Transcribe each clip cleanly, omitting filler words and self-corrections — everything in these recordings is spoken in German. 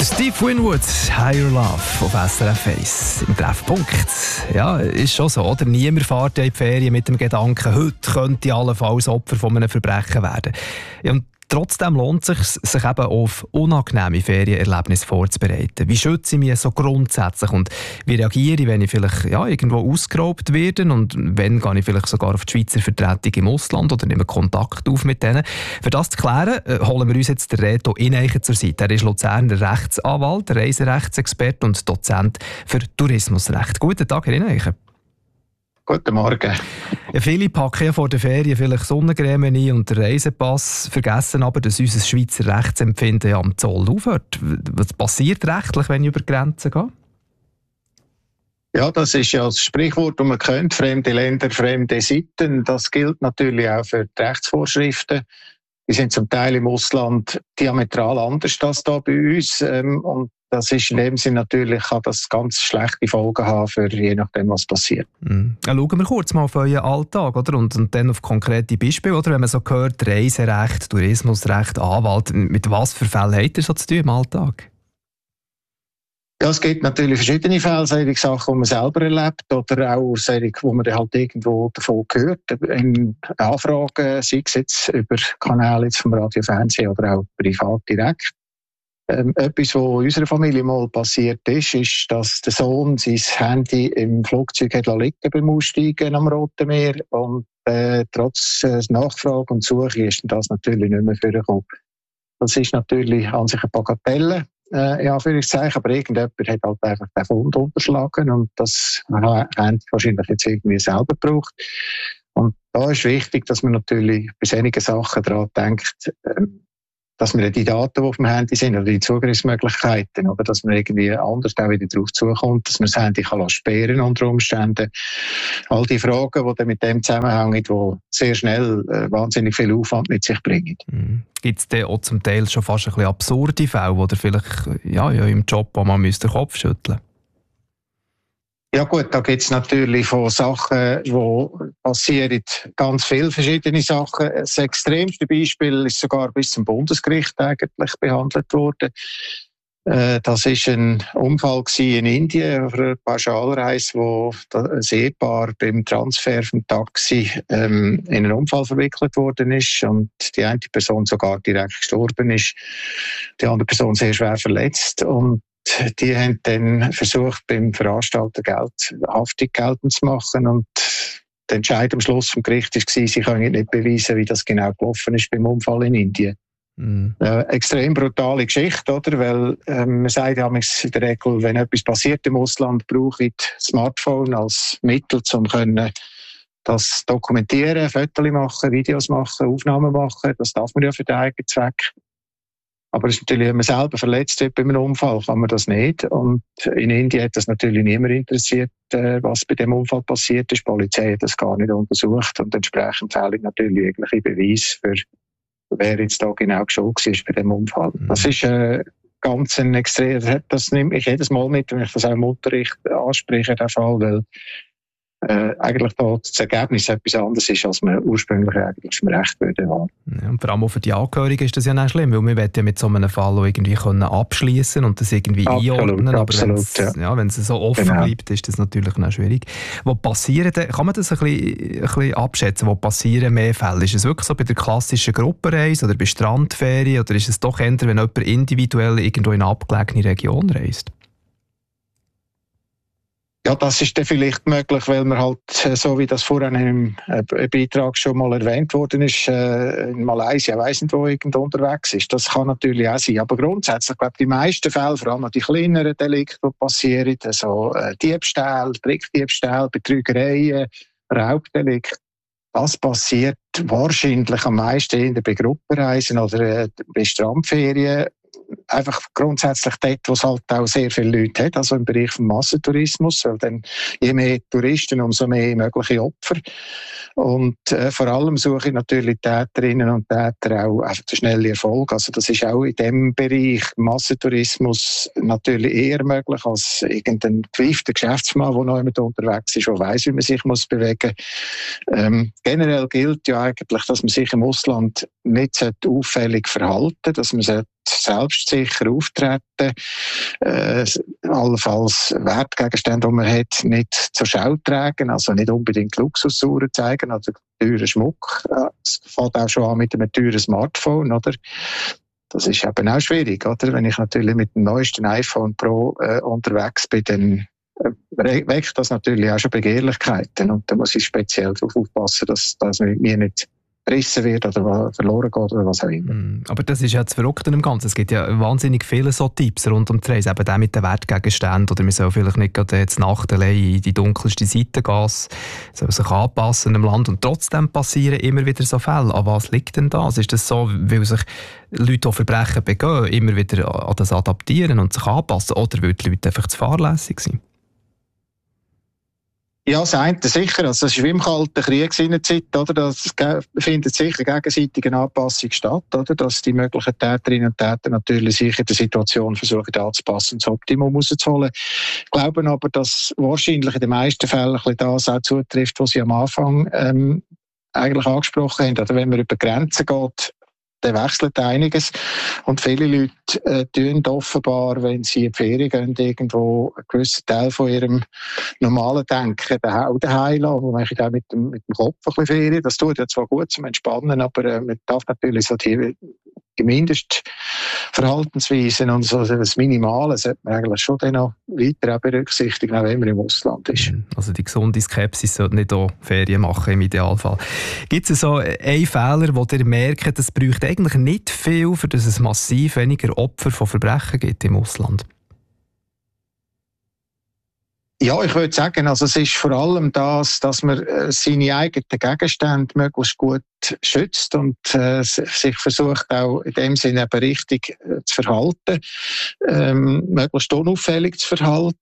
Steve Winwood, Higher Love auf SRF 1 im Treffpunkt. Ja, ist schon so, oder? Niemand fährt ja in die Ferien mit dem Gedanken, heute könnte ich allenfalls Opfer von einem Verbrechen werden. Ja, und trotzdem lohnt es sich eben auf unangenehme Ferienerlebnisse vorzubereiten. Wie schütze ich mich so grundsätzlich und wie reagiere ich, wenn ich vielleicht irgendwo ausgeraubt werde und wenn gehe ich vielleicht sogar auf die Schweizer Vertretung im Ausland oder nehme Kontakt auf mit denen. Für das zu klären, holen wir uns jetzt den Reto Ineichen zur Seite. Er ist Luzerner Rechtsanwalt, Reiserechtsexperte und Dozent für Tourismusrecht. Guten Tag, Herr Ineichen. Guten Morgen. Ja, viele packen ja vor der Ferien vielleicht Sonnencreme ein und den Reisepass, vergessen aber, dass unser Schweizer Rechtsempfinden ja am Zoll aufhört. Was passiert rechtlich, wenn ich über Grenzen gehe? Ja, das ist ja das Sprichwort, das man kennt, fremde Länder, fremde Sitten. Das gilt natürlich auch für die Rechtsvorschriften. Die sind zum Teil im Ausland diametral anders als hier bei uns. Und das ist in dem Sinne natürlich, kann das ganz schlechte Folgen haben, für je nachdem, was passiert. Ja, schauen wir kurz mal auf euren Alltag, oder? Und dann auf konkrete Beispiele. Oder? Wenn man so hört, Reiserecht, Tourismusrecht, Anwalt, mit was für Fällen habt ihr so zu tun im Alltag? Ja, es gibt natürlich verschiedene Fälle, solche Sachen, die man selber erlebt oder auch solche, wo man halt irgendwo davon hört, in Anfragen, sei es jetzt über Kanäle vom Radio, Fernsehen oder auch privat direkt. Etwas, was in unserer Familie mal passiert ist, dass der Sohn sein Handy im Flugzeug hat liegen beim Aussteigen am Roten Meer und trotz Nachfrage und Suche ist das natürlich nicht mehr vorgekommen. Das ist natürlich an sich eine Bagatelle, in Anführungszeichen, aber irgendjemand hat halt einfach den Fund unterschlagen und das haben wahrscheinlich jetzt irgendwie selber gebraucht. Und da ist wichtig, dass man natürlich bei solchen Sachen daran denkt, dass man die Daten, die auf dem Handy sind, oder die Zugriffsmöglichkeiten, oder dass man irgendwie anders auch wieder darauf zukommt, dass man das Handy kann sperren unter Umständen. All die Fragen, die dann mit dem zusammenhängen, die sehr schnell wahnsinnig viel Aufwand mit sich bringen. Gibt es dann auch zum Teil schon fast ein bisschen absurde Fälle, wo ihr vielleicht im Job auch mal den Kopf schütteln müsst? Ja gut, da gibt es natürlich von Sachen, die passieren, ganz viele verschiedene Sachen. Das extremste Beispiel ist sogar bis zum Bundesgericht eigentlich behandelt worden. Das war ein Unfall in Indien, auf einer Pauschalreise, wo ein Ehepaar beim Transfer vom Taxi in einen Unfall verwickelt worden ist und die eine Person sogar direkt gestorben ist, die andere Person sehr schwer verletzt. Und die haben dann versucht, beim Veranstalter Haftung geltend zu machen und der Entscheid am Schluss vom Gericht war, sie können nicht beweisen, wie das genau gelaufen ist beim Unfall in Indien. Extrem brutale Geschichte, oder? Weil man sagt ja in der Regel, wenn etwas passiert im Ausland, brauche ich das Smartphone als Mittel, um das dokumentieren, Fotos machen, Videos machen, Aufnahmen machen. Das darf man ja für den eigenen Zweck. Aber es ist natürlich, wenn man selber verletzt wird bei einem Unfall, kann man das nicht. Und in Indien hat das natürlich niemand interessiert, was bei dem Unfall passiert ist. Die Polizei hat das gar nicht untersucht und entsprechend fehlen natürlich irgendwelche Beweise für, wer jetzt da genau schuld war bei dem Unfall. Das ist ganz ein extrem, das nehme ich jedes Mal mit, wenn ich das auch im Unterricht anspreche, der Fall, weil eigentlich da das Ergebnis etwas anderes ist, als man ursprünglich eigentlich im Recht würde haben. Ja, und vor allem auch für die Angehörigen ist das ja nicht schlimm, weil wir wollen ja mit so einem Fall auch irgendwie abschließen und das irgendwie einordnen. Aber wenn es so offen bleibt, ist das natürlich noch schwierig. Wo passieren, kann man das ein bisschen abschätzen, wo passieren mehr Fälle? Ist es wirklich so bei der klassischen Gruppenreise oder bei Strandferien oder ist es doch eher, wenn jemand individuell irgendwo in eine abgelegene Region reist? Ja, das ist dann vielleicht möglich, weil man halt, so wie das vorhin im Beitrag schon mal erwähnt worden ist, in Malaysia weiss nicht, wo irgendwo unterwegs ist. Das kann natürlich auch sein. Aber grundsätzlich, glaube ich, die meisten Fälle, vor allem die kleineren Delikte, die passieren, also Diebstahl, Trickdiebstahl, Betrügereien, Raubdelikte, das passiert wahrscheinlich am meisten bei Gruppenreisen oder bei Strandferien. Einfach grundsätzlich dort, wo es halt auch sehr viele Leute hat, also im Bereich des Massentourismus, weil dann je mehr Touristen, umso mehr mögliche Opfer. Und vor allem suche ich natürlich Täterinnen und Täter auch einfach den schnellen Erfolg. Also das ist auch in dem Bereich Massentourismus natürlich eher möglich als irgendein gewiefter Geschäftsmann, der noch jemand unterwegs ist, der weiss, wie man sich bewegen muss. Generell gilt ja eigentlich, dass man sich im Ausland nicht auffällig verhalten sollte, dass man selbstsicher auftreten, allenfalls Wertgegenstände, die man hat, nicht zur Schau tragen, also nicht unbedingt Luxusuhren zeigen oder teuren Schmuck. Es fängt auch schon an mit einem teuren Smartphone, oder? Das ist eben auch schwierig, oder? Wenn ich natürlich mit dem neuesten iPhone Pro unterwegs bin, dann weckt das natürlich auch schon Begehrlichkeiten. Und da muss ich speziell darauf aufpassen, dass das mit mir nicht gerissen wird oder verloren geht oder was auch immer. Aber das ist ja das Verrückte im Ganzen. Es gibt ja wahnsinnig viele so Tipps rund um die Reise. Eben der mit den Wertgegenständen. Oder man soll vielleicht nicht gerade jetzt Nacht allein in die dunkelste Seite gehen. Soll sich anpassen im Land. Und trotzdem passieren immer wieder so Fälle. An was liegt denn das? Ist das so, weil sich Leute, die Verbrechen begehen, immer wieder an das adaptieren und sich anpassen? Oder weil die Leute einfach zu fahrlässig sind? Ja, das eine sicher. Also, es ist wie im Kalten Krieg in der Zeit, oder? Das findet sicher gegenseitige Anpassung statt, oder? Dass die möglichen Täterinnen und Täter natürlich sich in der Situation versuchen anzupassen und das Optimum rauszuholen. Ich glaube aber, dass wahrscheinlich in den meisten Fällen ein bisschen das auch zutrifft, was Sie am Anfang eigentlich angesprochen haben. Oder wenn man über Grenzen geht, dann wechselt einiges. Und viele Leute tun offenbar, wenn sie in die Ferien gehen, irgendwo einen gewissen Teil von ihrem normalen Denken auch daheim lassen. Man macht auch mit dem Kopf ein bisschen Ferien. Das tut ja zwar gut zum Entspannen, aber man darf natürlich so die Mindestverhaltensweisen und so das Minimale sollte man eigentlich schon dann noch weiter berücksichtigen, auch wenn man im Ausland ist. Also die gesunde Skepsis sollte nicht auch Ferien machen im Idealfall. Gibt es so einen Fehler, wo ihr merkt, es braucht eigentlich nicht viel, für dass es massiv weniger Opfer von Verbrechen gibt im Ausland? Ja, ich würde sagen, also es ist vor allem das, dass man seine eigenen Gegenstände möglichst gut schützt und sich versucht auch in dem Sinne eben richtig zu verhalten, möglichst unauffällig zu verhalten,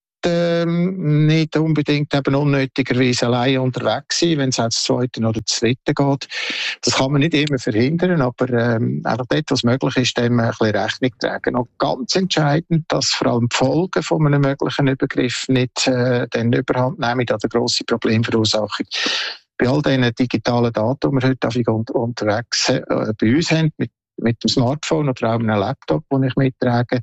nicht unbedingt eben unnötigerweise allein unterwegs sein, wenn es auch das Zweite oder das Dritte geht. Das kann man nicht immer verhindern, aber einfach dort, was möglich ist, dem ein bisschen Rechnung tragen. Und ganz entscheidend, dass vor allem die Folgen von einem möglichen Übergriff nicht den Überhand nehmen an der grossen Problemverursachung. Bei all diesen digitalen Daten, die wir heute unterwegs bei uns haben, mit dem Smartphone oder auch einem Laptop, den ich mittrage,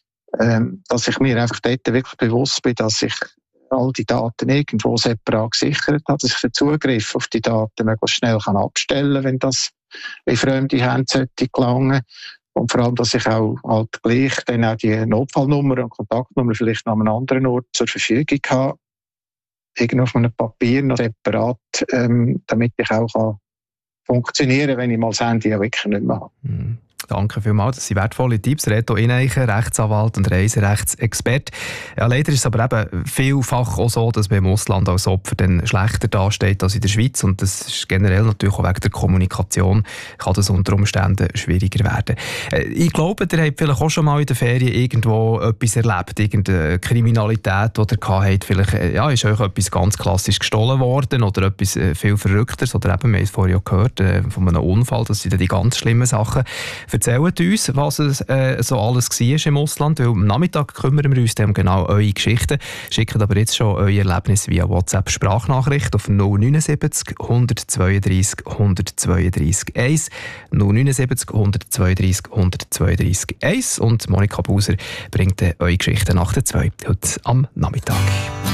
dass ich mir einfach dort wirklich bewusst bin, dass ich all die Daten irgendwo separat gesichert habe, dass ich den Zugriff auf die Daten möglichst schnell abstellen kann, wenn das in fremde Hände sollte gelangen. Und vor allem, dass ich auch halt gleich dann auch die Notfallnummer und Kontaktnummer vielleicht noch an einem anderen Ort zur Verfügung habe, irgendwo auf einem Papier noch separat, damit ich auch funktionieren kann, wenn ich mal das Handy ja wirklich nicht mehr habe. Danke vielmals, das sind wertvolle Tipps. Reto Ineichen, Rechtsanwalt und Reiserechtsexperte. Ja, leider ist es aber eben vielfach auch so, dass man im Ausland als Opfer dann schlechter dasteht als in der Schweiz. Und das ist generell natürlich auch wegen der Kommunikation, kann das unter Umständen schwieriger werden. Ich glaube, ihr habt vielleicht auch schon mal in der Ferien irgendwo etwas erlebt, irgendeine Kriminalität, die ihr gehabt habt. Vielleicht ist euch etwas ganz klassisch gestohlen worden oder etwas viel Verrückteres. Oder eben, wir haben es vorhin auch gehört, von einem Unfall. Das sind dann die ganz schlimmen Sachen. Erzählt uns, was es so alles war im Ausland, weil am Nachmittag kümmern wir uns um genau eure Geschichten. Schickt aber jetzt schon euer Erlebnis via WhatsApp-Sprachnachricht auf 079 132 132 1. 079 132 132 1. Und Monika Buser bringt eure Geschichten nach der 2 heute am Nachmittag.